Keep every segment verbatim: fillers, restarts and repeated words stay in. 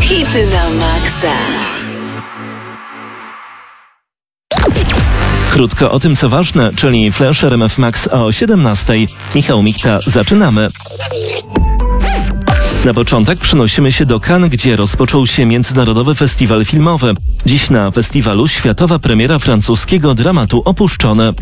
Hity na maksa. Krótko o tym, co ważne, czyli Flash R M F Max o siedemnastej. Michał Michta, zaczynamy. Na początek przenosimy się do Cannes, gdzie rozpoczął się Międzynarodowy Festiwal Filmowy. Dziś na festiwalu światowa premiera francuskiego dramatu Opuszczone.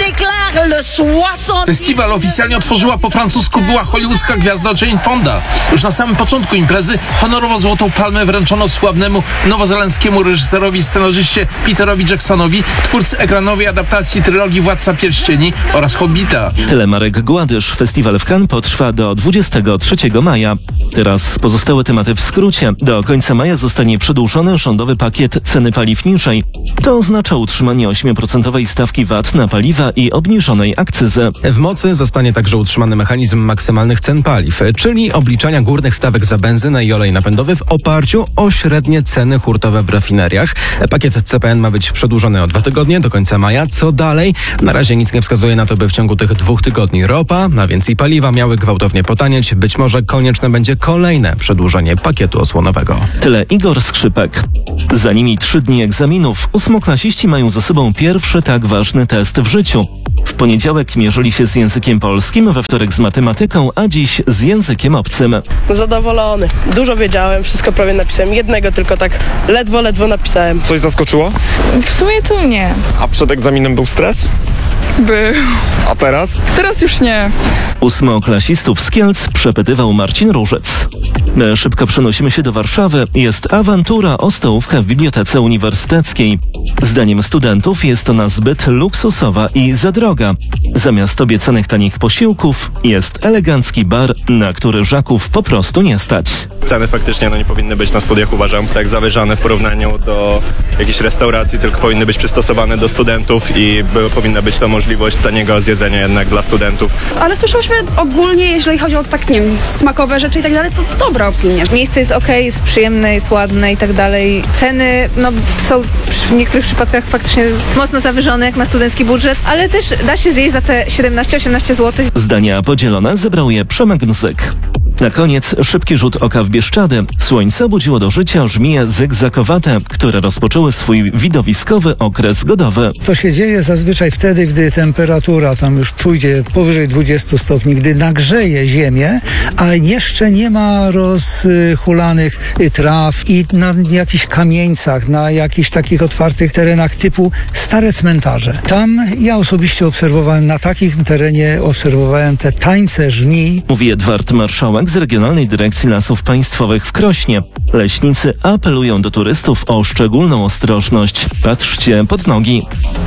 Festiwal oficjalnie otworzyła po francusku była hollywoodzka gwiazda Jane Fonda. Już na samym początku imprezy honorowo Złotą Palmę wręczono sławnego nowozelandzkiemu reżyserowi i scenarzyście Peterowi Jacksonowi, twórcy ekranowej adaptacji trylogii Władca Pierścieni oraz Hobbita. Tyle Marek Gładysz. Festiwal w Cannes potrwa do dwudziestego trzeciego maja. Teraz pozostałe tematy w skrócie. Do końca maja zostanie przedłużony rządowy pakiet ceny paliw niżej. To oznacza utrzymanie ośmioprocentowej stawki V A T na paliwa i obniżonej akcyzy. W mocy zostanie także utrzymany mechanizm maksymalnych cen paliw, czyli obliczania górnych stawek za benzynę i olej napędowy w oparciu o średnie ceny hurtowe w rafineriach. Pakiet C P N ma być przedłużony o dwa tygodnie do końca maja. Co dalej? Na razie nic nie wskazuje na to, by w ciągu tych dwóch tygodni ropa, a więc i paliwa miały gwałtownie potanieć. Być może konieczne będzie kolejne przedłużenie pakietu osłonowego. Tyle Igor Skrzypek. Za nimi trzy dni egzaminów. Ósmoklasiści mają za sobą pierwszy tak ważny test w życiu. W poniedziałek mierzyli się z językiem polskim, we wtorek z matematyką, a dziś z językiem obcym. Zadowolony. Dużo wiedziałem, wszystko prawie napisałem. Jednego tylko tak ledwo, ledwo napisałem. Coś zaskoczyło? W sumie to nie. A przed egzaminem był stres? Był. A teraz? Teraz już nie. Ósmoklasistów z Kielc przepytywał Marcin Różyc. My szybko przenosimy się do Warszawy. Jest awantura o stołówkę w Bibliotece Uniwersyteckiej. Zdaniem studentów jest ona zbyt luksusowa i za droga. Zamiast obiecanych tanich posiłków jest elegancki bar, na który Żaków po prostu nie stać. Ceny faktycznie no, nie powinny być na studiach, uważam, tak zawyżane w porównaniu do jakichś restauracji, tylko powinny być przystosowane do studentów i by, powinna być to możliwość taniego zjedzenia jednak dla studentów. Ale słyszałyśmy ogólnie, jeżeli chodzi o tak, nie wiem, smakowe rzeczy i tak dalej, to dobra opinia. Miejsce jest okej, jest przyjemne, jest ładne i tak dalej. Ceny no, są w niektórych przypadkach faktycznie mocno zawyżone jak na studencki budżet, ale też da się zjeść za te siedemnaście osiemnaście złotych. Zdania podzielone zebrał je Przemek Mzyk. Na koniec szybki rzut oka w Bieszczady. Słońce budziło do życia żmije zygzakowate, które rozpoczęły swój widowiskowy okres godowy. To się dzieje zazwyczaj wtedy, gdy temperatura tam już pójdzie powyżej dwudziestu stopni, gdy nagrzeje ziemię, a jeszcze nie ma rozhulanych traw i na jakichś kamieńcach, na jakichś takich otwartych terenach typu stare cmentarze. Tam ja osobiście obserwowałem, na takim terenie obserwowałem te tańce żmij. Mówi Edward Marszałek z Regionalnej Dyrekcji Lasów Państwowych w Krośnie. Leśnicy apelują do turystów o szczególną ostrożność. Patrzcie pod nogi.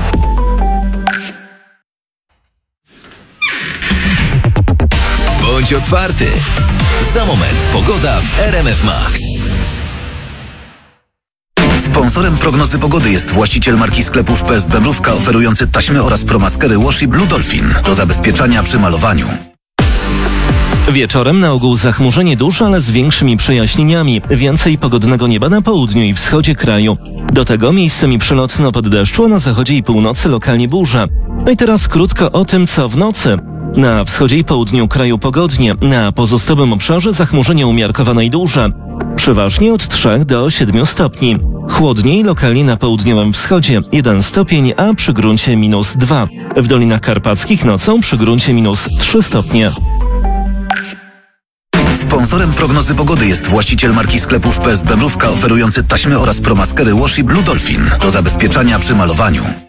Bądź otwarty. Za moment pogoda w R M F Max. Sponsorem prognozy pogody jest właściciel marki sklepów P S B Mrówka, oferujący taśmy oraz promaskery Wash i Blue Dolphin do zabezpieczania przy malowaniu. Wieczorem na ogół zachmurzenie duże, ale z większymi przejaśnieniami. Więcej pogodnego nieba na południu i wschodzie kraju. Do tego miejscami przelotno pod deszczu, a na zachodzie i północy lokalnie burza. No i teraz krótko o tym, co w nocy. Na wschodzie i południu kraju pogodnie, na pozostałym obszarze zachmurzenie umiarkowane i duże. Przeważnie od trzech do siedmiu stopni. Chłodniej lokalnie na południowym wschodzie jeden stopień, a przy gruncie minus dwa. W Dolinach Karpackich nocą przy gruncie minus trzy stopnie. Sponsorem prognozy pogody jest właściciel marki sklepów P S B Mrówka, oferujący taśmy oraz promaskery Wash i Blue Dolphin do zabezpieczania przy malowaniu.